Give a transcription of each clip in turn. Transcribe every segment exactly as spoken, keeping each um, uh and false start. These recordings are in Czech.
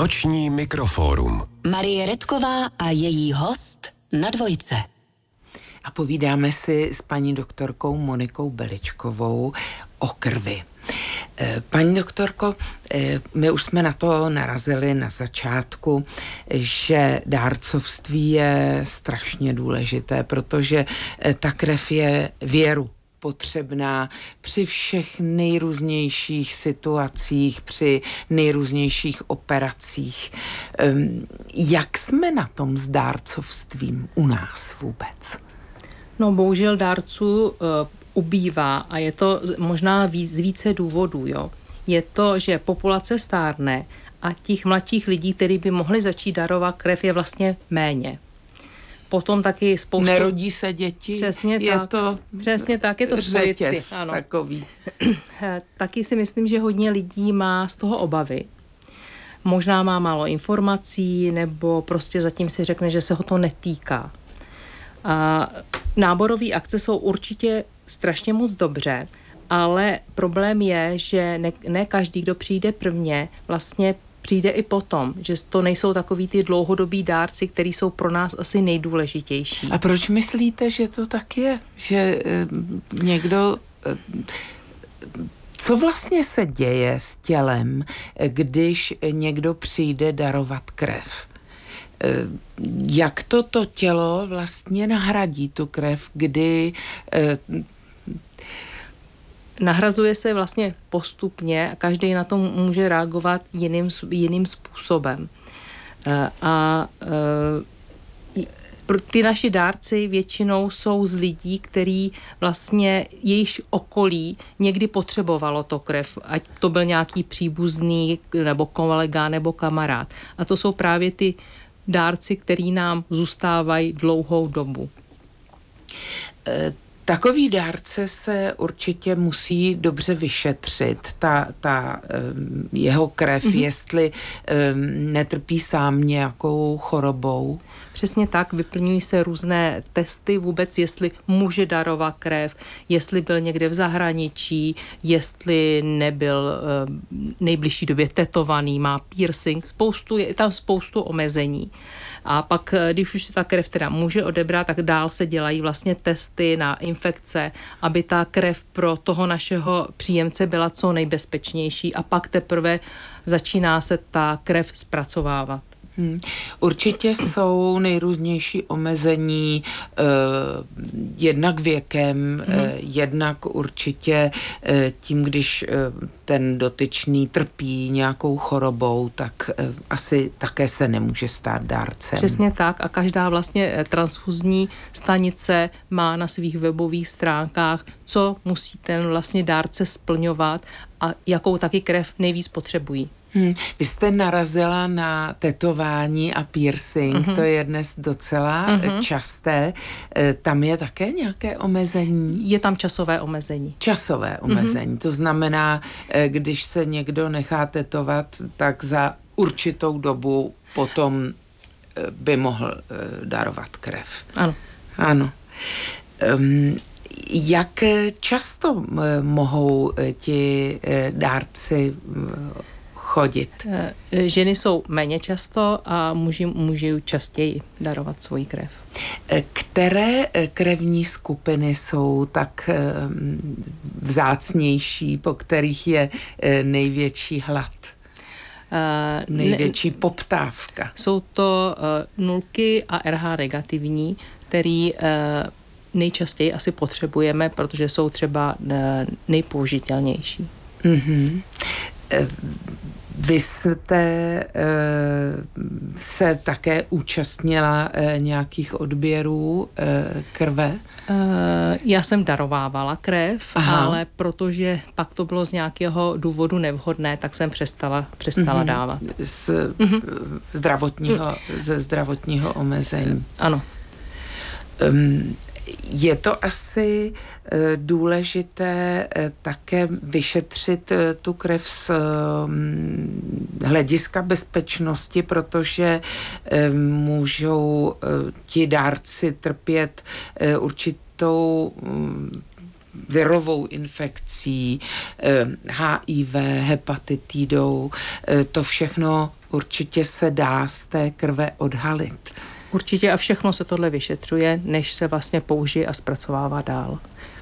Noční mikrofórum. Marie Redková a její host na Dvojce. A povídáme si s paní doktorkou Monikou Beličkovou o krvi. Paní doktorko, my už jsme na to narazili na začátku, že dárcovství je strašně důležité, protože ta krev je věru potřebná při všech nejrůznějších situacích, při nejrůznějších operacích. Jak jsme na tom s dárcovstvím u nás vůbec? No bohužel dárců uh, ubývá a je to možná víc, z více důvodů. Jo. Je to, že populace stárne a těch mladších lidí, kteří by mohli začít darovat krev, je vlastně méně. Potom taky spoustu... Nerodí se děti? Přesně je tak. To Přesně tak, je to řetěz takový. Taky si myslím, že hodně lidí má z toho obavy. Možná má málo informací, nebo prostě zatím si řekne, že se ho to netýká. A náborové akce jsou určitě strašně moc dobře, ale problém je, že ne, ne každý, kdo přijde prvně, vlastně přijde i potom, že to nejsou takový ty dlouhodobí dárci, který jsou pro nás asi nejdůležitější. A proč myslíte, že to tak je? Že e, někdo... E, co vlastně se děje s tělem, když někdo přijde darovat krev? E, jak to to tělo vlastně nahradí tu krev, kdy... E, Nahrazuje se vlastně postupně a každý na to může reagovat jiným, jiným způsobem. A ty naši dárci většinou jsou z lidí, který vlastně jejichž okolí někdy potřebovalo to krev, ať to byl nějaký příbuzný nebo kolega nebo kamarád. A to jsou právě ty dárci, který nám zůstávají dlouhou dobu. E- Takový dárce se určitě musí dobře vyšetřit, ta, ta um, jeho krev, mm-hmm. jestli um, netrpí sám nějakou chorobou. Přesně tak, vyplňují se různé testy vůbec, jestli může darovat krev, jestli byl někde v zahraničí, jestli nebyl v nejbližší době tetovaný, má piercing, spoustu, je tam spoustu omezení. A pak, když už se ta krev teda může odebrat, tak dál se dělají vlastně testy na infekce, aby ta krev pro toho našeho příjemce byla co nejbezpečnější a pak teprve začíná se ta krev zpracovávat. Hmm. Určitě jsou nejrůznější omezení eh, jednak věkem, hmm. eh, jednak určitě eh, tím, když eh, ten dotyčný trpí nějakou chorobou, tak eh, asi také se nemůže stát dárcem. Přesně tak a každá vlastně transfuzní stanice má na svých webových stránkách, co musí ten vlastně dárce splňovat a jakou taky krev nejvíc potřebují. Hmm. Vy jste narazila na tetování a piercing, uh-huh. to je dnes docela uh-huh. časté. Tam je také nějaké omezení? Je tam časové omezení. Časové omezení, uh-huh. to znamená, když se někdo nechá tetovat, tak za určitou dobu potom by mohl darovat krev. Ano. Ano. Um, jak často mohou ti dárci chodit? Ženy jsou méně často a muži můžou častěji darovat svoji krev. Které krevní skupiny jsou tak vzácnější, po kterých je největší hlad? Uh, největší ne, poptávka? Jsou to uh, nulky a R H negativní, který uh, nejčastěji asi potřebujeme, protože jsou třeba uh, nejpoužitelnější. Mm-hmm. Vy jste uh, se také účastnila uh, nějakých odběrů uh, krve? Uh, já jsem darovávala krev, Aha. ale protože pak to bylo z nějakého důvodu nevhodné, tak jsem přestala, přestala mm-hmm. dávat. Z mm-hmm. zdravotního, mm. ze zdravotního omezení. Ano. Um, Je to asi e, důležité e, také vyšetřit e, tu krev z e, hlediska bezpečnosti, protože e, můžou e, ti dárci trpět e, určitou virovou infekcí, H I V, hepatitidou. To všechno určitě se dá z té krve odhalit. Určitě a všechno se tohle vyšetřuje, než se vlastně použije a zpracovává dál.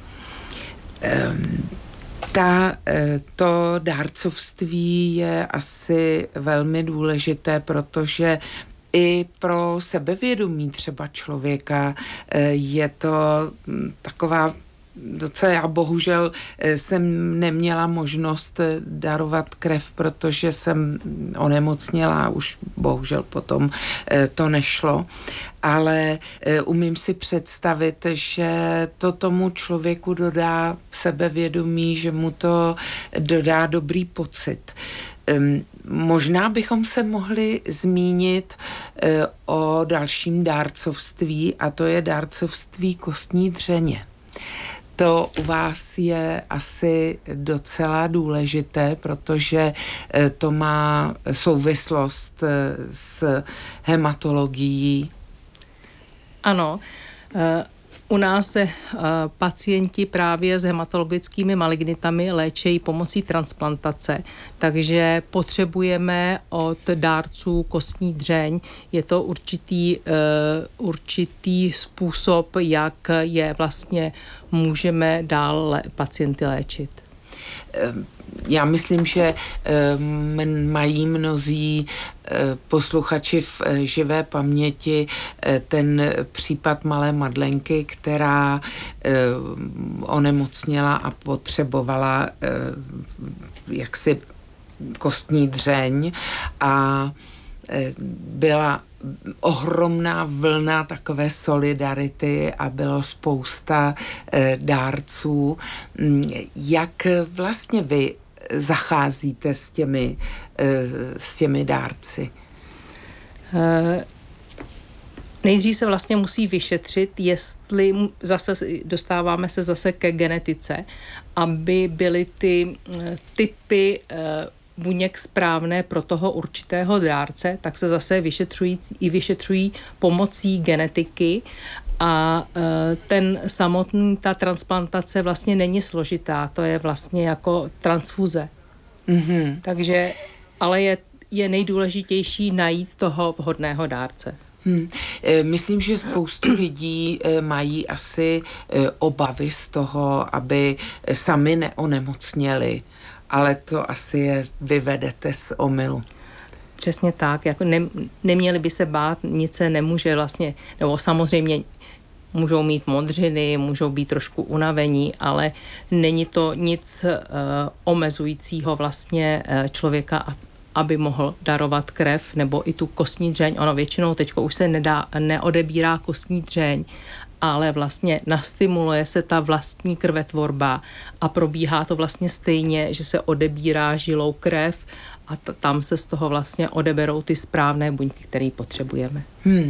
Um, ta, to dárcovství je asi velmi důležité, protože i pro sebevědomí třeba člověka je to taková docela, já bohužel jsem neměla možnost darovat krev, protože jsem onemocněla, už bohužel potom to nešlo, ale umím si představit, že to tomu člověku dodá sebevědomí, že mu to dodá dobrý pocit. Možná bychom se mohli zmínit o dalším dárcovství, a to je dárcovství kostní dřeně. To u vás je asi docela důležité, protože to má souvislost s hematologií. Ano, u nás se pacienti právě s hematologickými malignitami léčejí pomocí transplantace, takže potřebujeme od dárců kostní dřeň. Je to určitý, určitý způsob, jak je vlastně můžeme dál pacienty léčit. Já myslím, že mají mnozí posluchači v živé paměti ten případ malé Madlenky, která onemocněla a potřebovala jaksi kostní dřeň a byla ohromná vlna takové solidarity a bylo spousta e, dárců. Jak vlastně vy zacházíte s těmi, e, s těmi dárci? E, nejdřív se vlastně musí vyšetřit, jestli zase dostáváme se zase ke genetice, aby byly ty typy e, buněk správné pro toho určitého dárce, tak se zase vyšetřují i vyšetřují pomocí genetiky a ten samotný, ta transplantace vlastně není složitá, to je vlastně jako transfuze. Mm-hmm. Takže, ale je, je nejdůležitější najít toho vhodného dárce. Hmm. Myslím, že spoustu lidí mají asi obavy z toho, aby sami neonemocněli, ale to asi je vyvedete z omylu. Přesně tak, jako ne, neměli by se bát, nic se nemůže vlastně, nebo samozřejmě můžou mít modřiny, můžou být trošku unavení, ale není to nic uh, omezujícího vlastně uh, člověka, a, aby mohl darovat krev nebo i tu kostní dřeň. Ono většinou teďko už se nedá, neodebírá kostní dřeň, ale vlastně nastimuluje se ta vlastní krvetvorba a probíhá to vlastně stejně, že se odebírá žilou krev a t- tam se z toho vlastně odeberou ty správné buňky, které potřebujeme. Hmm.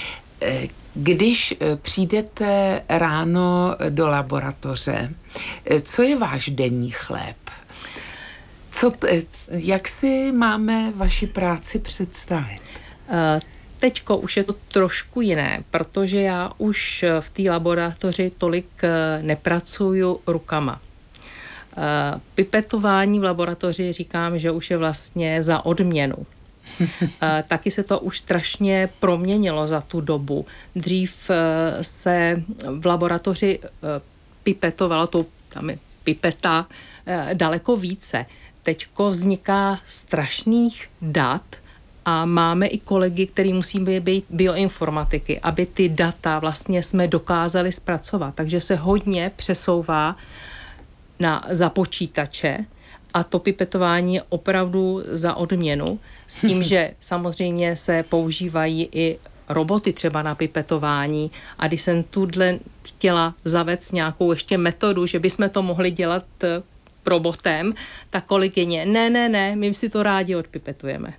Když přijdete ráno do laboratoře, co je váš denní chléb? Co t- jak si máme vaši práci představit? Uh, Teďko už je to trošku jiné, protože já už v té laboratoři tolik nepracuju rukama. Pipetování v laboratoři říkám, že už je vlastně za odměnu. Taky se to už strašně proměnilo za tu dobu. Dřív se v laboratoři pipetovalo, to tam je pipeta, daleko více. Teďko vzniká strašných dat, a máme i kolegy, který musí být bioinformatiky, aby ty data vlastně jsme dokázali zpracovat. Takže se hodně přesouvá na, za počítače a to pipetování je opravdu za odměnu. S tím, že samozřejmě se používají i roboty třeba na pipetování a když jsem tuhle chtěla zavést nějakou ještě metodu, že bychom to mohli dělat robotem, tak kolegyně, ne, ne, ne, my si to rádi odpipetujeme.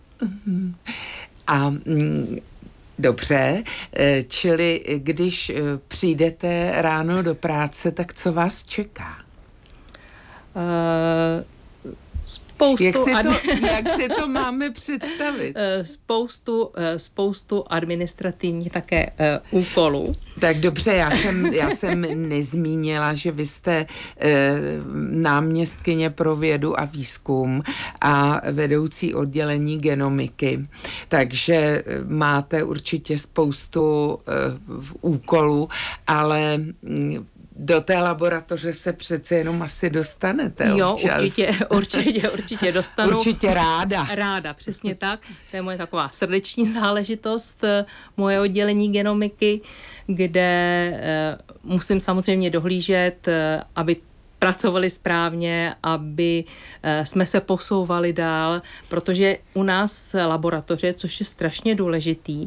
A mm, dobře, čili když přijdete ráno do práce, tak co vás čeká? Uh, Spoustu Jak si, ad... to, jak si to máme představit? Spoustu, spoustu administrativních také uh, úkolů. Tak dobře, já jsem, já jsem nezmínila, že vy jste e, náměstkyně pro vědu a výzkum a vedoucí oddělení genomiky, takže máte určitě spoustu e, úkolů, ale do té laboratoře se přece jenom asi dostanete Jo, občas. určitě, určitě, určitě dostanu. Určitě ráda. Ráda, přesně tak. To je moje taková srdeční záležitost, moje oddělení genomiky, kde musím samozřejmě dohlížet, aby pracovali správně, aby jsme se posouvali dál, protože u nás laboratoře, což je strašně důležitý,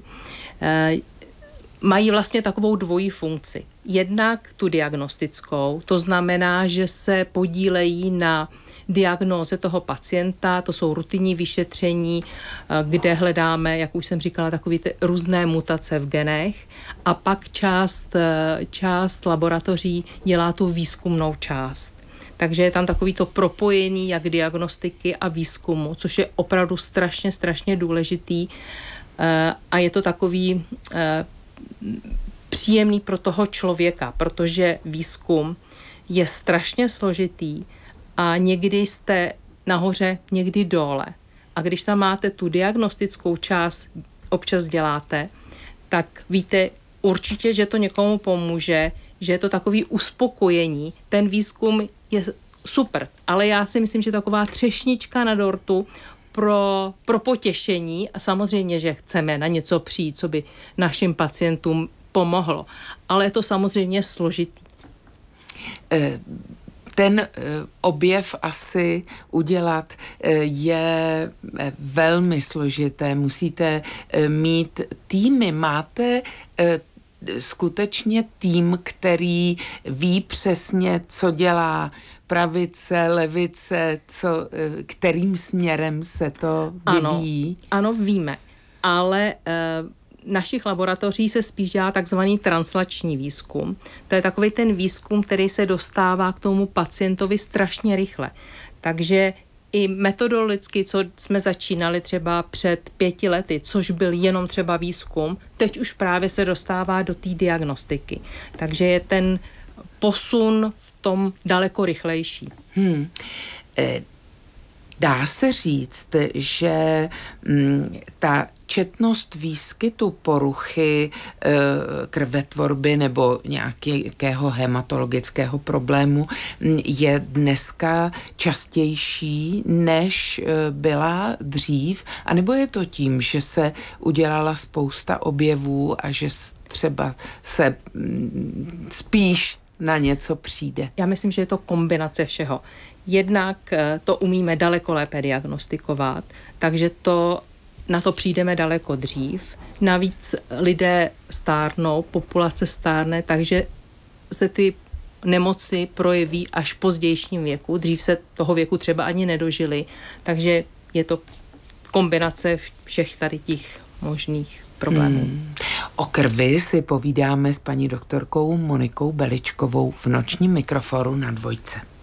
mají vlastně takovou dvojí funkci. Jednak tu diagnostickou, to znamená, že se podílejí na diagnóze toho pacienta, to jsou rutinní vyšetření, kde hledáme, jak už jsem říkala, takové ty různé mutace v genech, a pak část, část laboratoří dělá tu výzkumnou část. Takže je tam takový to propojení jak diagnostiky a výzkumu, což je opravdu strašně, strašně důležitý a je to takový příjemný pro toho člověka, protože výzkum je strašně složitý a někdy jste nahoře, někdy dole. A když tam máte tu diagnostickou část, občas děláte, tak víte určitě, že to někomu pomůže, že je to takový uspokojení. Ten výzkum je super, ale já si myslím, že taková třešnička na dortu pro, pro potěšení, a samozřejmě, že chceme na něco přijít, co by našim pacientům pomohlo. Ale je to samozřejmě složitý. Ten objev asi udělat je velmi složité. Musíte mít týmy. Máte skutečně tým, který ví přesně, co dělá pravice, levice, co, kterým směrem se to vyvíjí? Ano, ano, víme. Ale v našich laboratoří se spíš dělá takzvaný translační výzkum. To je takový ten výzkum, který se dostává k tomu pacientovi strašně rychle. Takže i metodologicky, co jsme začínali třeba před pěti lety, což byl jenom třeba výzkum, teď už právě se dostává do té diagnostiky. Takže je ten posun v tom daleko rychlejší. Hmm. E- Dá se říct, že m, ta četnost výskytu poruchy e, krvetvorby nebo nějakého hematologického problému je dneska častější, než e, byla dřív? A nebo je to tím, že se udělala spousta objevů a že třeba se m, spíš na něco přijde? Já myslím, že je to kombinace všeho. Jednak to umíme daleko lépe diagnostikovat, takže to, na to přijdeme daleko dřív. Navíc lidé stárnou, populace stárne, takže se ty nemoci projeví až v pozdějším věku. Dřív se toho věku třeba ani nedožili, takže je to kombinace všech tady těch možných problémů. Hmm. O krvi si povídáme s paní doktorkou Monikou Beličkovou v nočním mikrofonu na Dvojce.